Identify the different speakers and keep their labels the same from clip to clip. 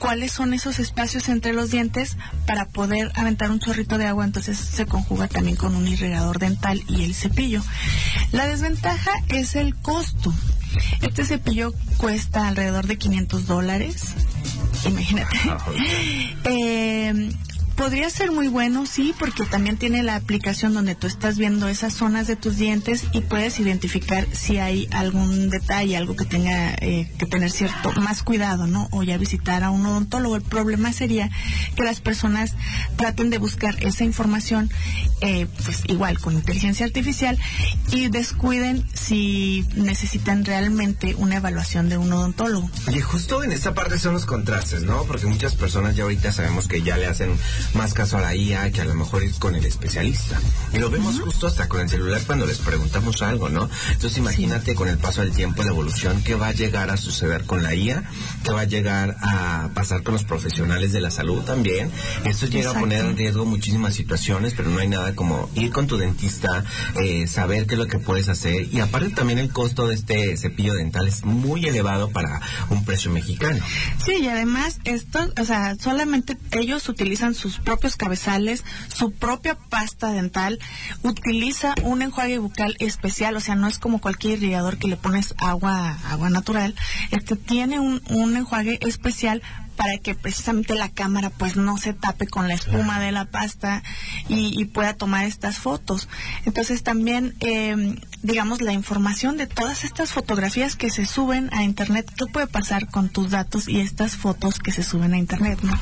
Speaker 1: cuáles son esos espacios entre los dientes para poder aventar un chorrito de agua. Entonces se conjuga también con un irrigador dental y el cepillo. La desventaja es el costo. Este cepillo cuesta alrededor de $500. Imagínate. Podría ser muy bueno, sí, porque también tiene la aplicación donde tú estás viendo esas zonas de tus dientes y puedes identificar si hay algún detalle, algo que tenga que tener cierto más cuidado, ¿no? O ya visitar a un odontólogo. El problema sería que las personas traten de buscar esa información, pues igual con inteligencia artificial, y descuiden si necesitan realmente una evaluación de un odontólogo.
Speaker 2: Y justo en esta parte son los contrastes, ¿no? Porque muchas personas ya ahorita sabemos que ya le hacen más caso a la IA que a lo mejor es con el especialista. Y lo vemos justo hasta con el celular cuando les preguntamos algo, ¿no? Entonces imagínate con el paso del tiempo, la evolución, qué va a llegar a suceder con la IA, qué va a llegar a pasar con los profesionales de la salud también. Esto llega a poner en riesgo muchísimas situaciones, pero no hay nada como ir con tu dentista, saber qué es lo que puedes hacer. Y aparte también el costo de este cepillo dental es muy elevado para un precio mexicano.
Speaker 1: Sí, y además esto, o sea, solamente ellos utilizan sus propios cabezales, su propia pasta dental, utiliza un enjuague bucal especial, o sea, no es como cualquier irrigador que le pones agua natural. Tiene un enjuague especial para que precisamente la cámara pues no se tape con la espuma de la pasta y pueda tomar estas fotos. Entonces también, digamos, la información de todas estas fotografías que se suben a internet, ¿qué puede pasar con tus datos y estas fotos que se suben a internet, no?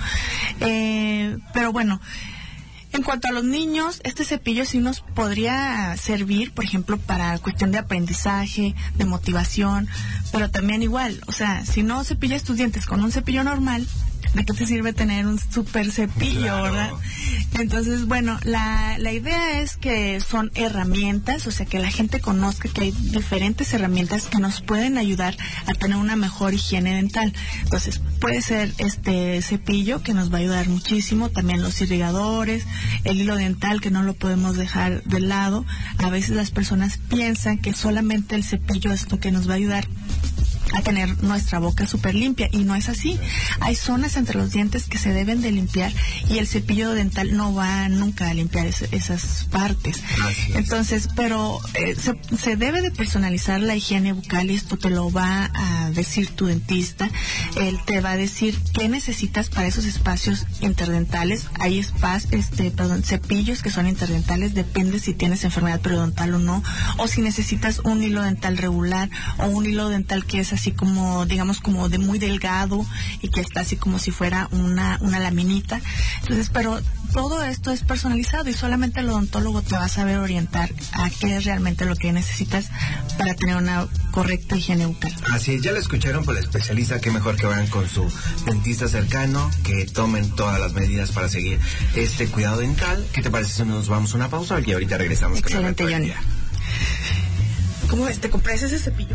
Speaker 1: Pero bueno, en cuanto a los niños, este cepillo sí nos podría servir, por ejemplo, para cuestión de aprendizaje, de motivación, pero también igual, o sea, si no cepillas tus dientes con un cepillo normal, ¿de qué te sirve tener un super cepillo, claro, verdad? Entonces, bueno, la idea es que son herramientas, o sea, que la gente conozca que hay diferentes herramientas que nos pueden ayudar a tener una mejor higiene dental. Entonces, puede ser este cepillo que nos va a ayudar muchísimo, también los irrigadores, el hilo dental que no lo podemos dejar de lado. A veces las personas piensan que solamente el cepillo es lo que nos va a ayudar a tener nuestra boca súper limpia, y no es así. Hay zonas entre los dientes que se deben de limpiar y el cepillo dental no va nunca a limpiar esas partes. Entonces, pero se debe de personalizar la higiene bucal, y esto te lo va a decir tu dentista. Él te va a decir qué necesitas para esos espacios interdentales. Hay cepillos que son interdentales, depende si tienes enfermedad periodontal o no, o si necesitas un hilo dental regular o un hilo dental que es así como, digamos, como de muy delgado y que está así como si fuera una laminita. Entonces, pero todo esto es personalizado y solamente el odontólogo te va a saber orientar a qué es realmente lo que necesitas para tener una correcta higiene bucal.
Speaker 2: Así es, ya lo escucharon por el especialista, que mejor que vayan con su dentista cercano, que tomen todas las medidas para seguir este cuidado dental. ¿Qué te parece si nos vamos a una pausa y ahorita regresamos?
Speaker 1: Excelente,
Speaker 2: con
Speaker 1: Johnny. ¿Cómo ves? ¿Te compras ese cepillo?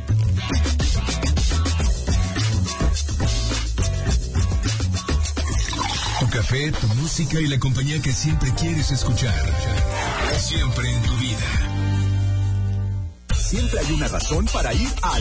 Speaker 3: Tu café, tu música y la compañía que siempre quieres escuchar. Siempre en tu vida.
Speaker 4: Siempre hay una razón para ir al